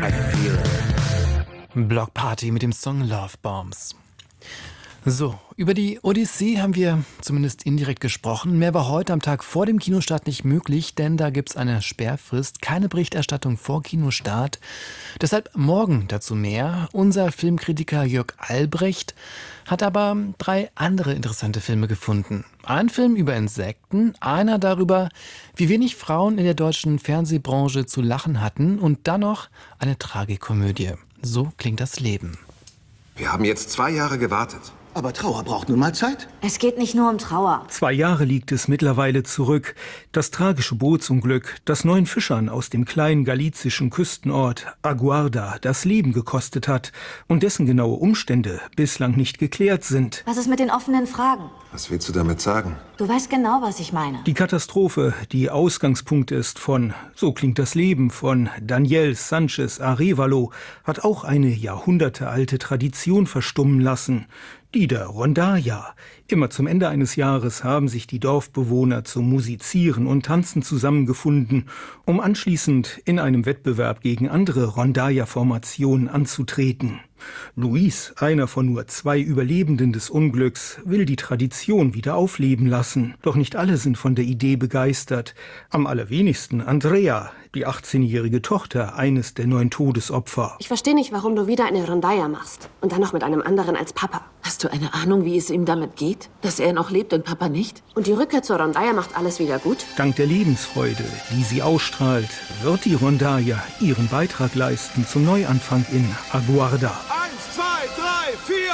I feel it. Block Party mit dem Song Love Bombs. So, über die Odyssee haben wir zumindest indirekt gesprochen. Mehr war heute am Tag vor dem Kinostart nicht möglich, denn da gibt's eine Sperrfrist, keine Berichterstattung vor Kinostart. Deshalb morgen dazu mehr. Unser Filmkritiker Jörg Albrecht hat aber 3 andere interessante Filme gefunden. Ein Film über Insekten, einer darüber, wie wenig Frauen in der deutschen Fernsehbranche zu lachen hatten und dann noch eine Tragikomödie. So klingt das Leben. Wir haben jetzt 2 Jahre gewartet. Aber Trauer braucht nun mal Zeit. Es geht nicht nur um Trauer. 2 Jahre liegt es mittlerweile zurück. Das tragische Bootsunglück, das 9 Fischern aus dem kleinen galizischen Küstenort Aguarda das Leben gekostet hat und dessen genaue Umstände bislang nicht geklärt sind. Was ist mit den offenen Fragen? Was willst du damit sagen? Du weißt genau, was ich meine. Die Katastrophe, die Ausgangspunkt ist von So klingt das Leben von Daniel Sanchez Arevalo, hat auch eine jahrhundertealte Tradition verstummen lassen. Die der Rondalla. Immer zum Ende eines Jahres haben sich die Dorfbewohner zum Musizieren und Tanzen zusammengefunden, um anschließend in einem Wettbewerb gegen andere Rondalla-Formationen anzutreten. Luis, einer von nur 2 Überlebenden des Unglücks, will die Tradition wieder aufleben lassen. Doch nicht alle sind von der Idee begeistert. Am allerwenigsten Andrea, die 18-jährige Tochter eines der 9 Todesopfer. Ich verstehe nicht, warum du wieder eine Rondalla machst. Und dann noch mit einem anderen als Papa. Hast du eine Ahnung, wie es ihm damit geht? Dass er noch lebt und Papa nicht? Und die Rückkehr zur Rondalla macht alles wieder gut? Dank der Lebensfreude, die sie ausstrahlt, wird die Rondalla ihren Beitrag leisten zum Neuanfang in Aguarda. 1, 2, 3, 4!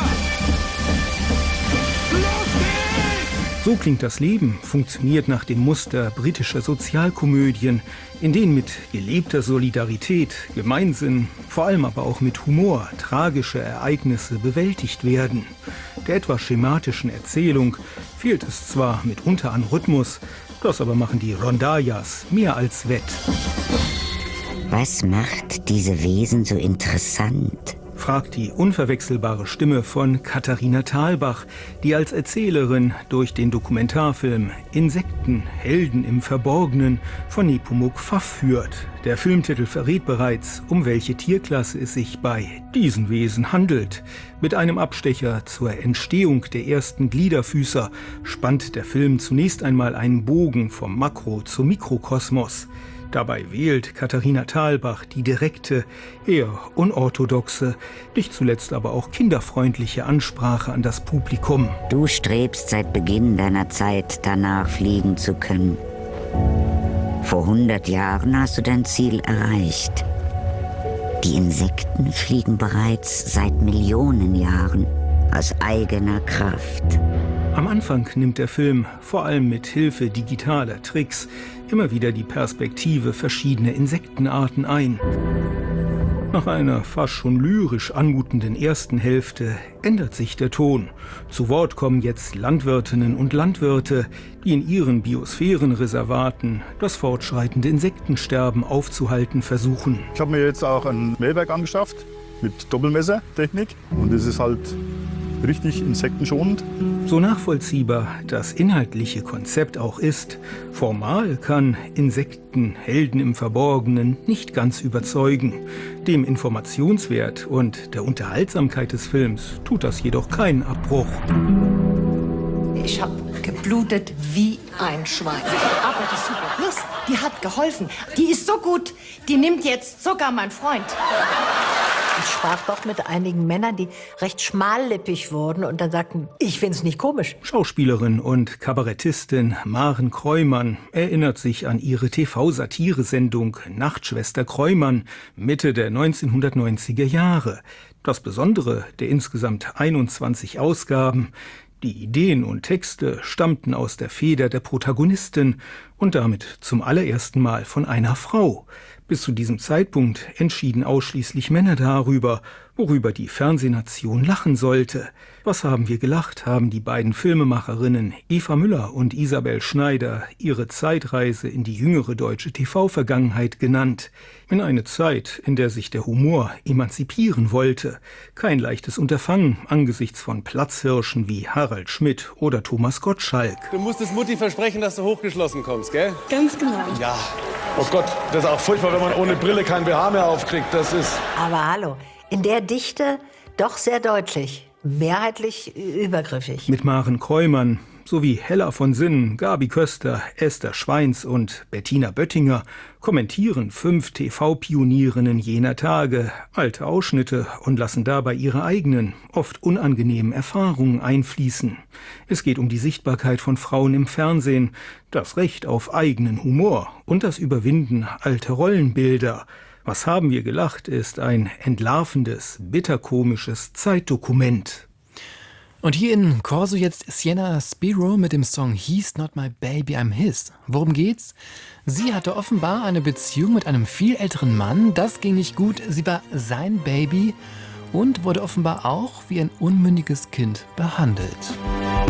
Los geht's! So klingt das Leben funktioniert nach dem Muster britischer Sozialkomödien, in denen mit gelebter Solidarität, Gemeinsinn, vor allem aber auch mit Humor tragische Ereignisse bewältigt werden. Der etwas schematischen Erzählung fehlt es zwar mitunter an Rhythmus, das aber machen die Rondallas mehr als wett. Was macht diese Wesen so interessant? Fragt die unverwechselbare Stimme von Katharina Thalbach, die als Erzählerin durch den Dokumentarfilm Insekten, Helden im Verborgenen von Nepomuk Pfaff führt. Der Filmtitel verrät bereits, um welche Tierklasse es sich bei diesen Wesen handelt. Mit einem Abstecher zur Entstehung der ersten Gliederfüßer spannt der Film zunächst einmal einen Bogen vom Makro- zum Mikrokosmos. Dabei wählt Katharina Thalbach die direkte, eher unorthodoxe, nicht zuletzt aber auch kinderfreundliche Ansprache an das Publikum. Du strebst seit Beginn deiner Zeit danach, fliegen zu können. Vor 100 Jahren hast du dein Ziel erreicht. Die Insekten fliegen bereits seit Millionen Jahren aus eigener Kraft. Am Anfang nimmt der Film, vor allem mit Hilfe digitaler Tricks, immer wieder die Perspektive verschiedener Insektenarten ein. Nach einer fast schon lyrisch anmutenden ersten Hälfte ändert sich der Ton. Zu Wort kommen jetzt Landwirtinnen und Landwirte, die in ihren Biosphärenreservaten das fortschreitende Insektensterben aufzuhalten versuchen. Ich habe mir jetzt auch ein Mähwerk angeschafft mit Doppelmessertechnik und es ist halt richtig insektenschonend. So nachvollziehbar das inhaltliche Konzept auch ist, formal kann Insekten, Helden im Verborgenen nicht ganz überzeugen. Dem Informationswert und der Unterhaltsamkeit des Films tut das jedoch keinen Abbruch. Ich habe geblutet wie ein Schwein. Aber die Super Plus, die hat geholfen. Die ist so gut, die nimmt jetzt sogar mein Freund. Ich sprach doch mit einigen Männern, die recht schmallippig wurden und dann sagten, ich find's nicht komisch. Schauspielerin und Kabarettistin Maren Kreumann erinnert sich an ihre TV-Satire-Sendung Nachtschwester Kreumann Mitte der 1990er Jahre. Das Besondere der insgesamt 21 Ausgaben: die Ideen und Texte stammten aus der Feder der Protagonistin und damit zum allerersten Mal von einer Frau. Bis zu diesem Zeitpunkt entschieden ausschließlich Männer darüber, worüber die Fernsehnation lachen sollte. Was haben wir gelacht, haben die beiden Filmemacherinnen Eva Müller und Isabel Schneider ihre Zeitreise in die jüngere deutsche TV-Vergangenheit genannt. In eine Zeit, in der sich der Humor emanzipieren wollte. Kein leichtes Unterfangen angesichts von Platzhirschen wie Harald Schmidt oder Thomas Gottschalk. Du musstest Mutti versprechen, dass du hochgeschlossen kommst, gell? Ganz genau. Ja. Oh Gott, das ist auch furchtbar, wenn man ohne Brille kein BH mehr aufkriegt. Das ist... Aber hallo, in der Dichte doch sehr deutlich. Mehrheitlich übergriffig. Mit Maren Kreumann sowie Hella von Sinnen, Gabi Köster, Esther Schweins und Bettina Böttinger kommentieren 5 TV-Pionierinnen jener Tage alte Ausschnitte und lassen dabei ihre eigenen, oft unangenehmen Erfahrungen einfließen. Es geht um die Sichtbarkeit von Frauen im Fernsehen, das Recht auf eigenen Humor und das Überwinden alter Rollenbilder. Was haben wir gelacht, ist ein entlarvendes, bitterkomisches Zeitdokument. Und hier in Corso jetzt Sienna Spiro mit dem Song He's Not My Baby, I'm His. Worum geht's? Sie hatte offenbar eine Beziehung mit einem viel älteren Mann. Das ging nicht gut. Sie war sein Baby und wurde offenbar auch wie ein unmündiges Kind behandelt.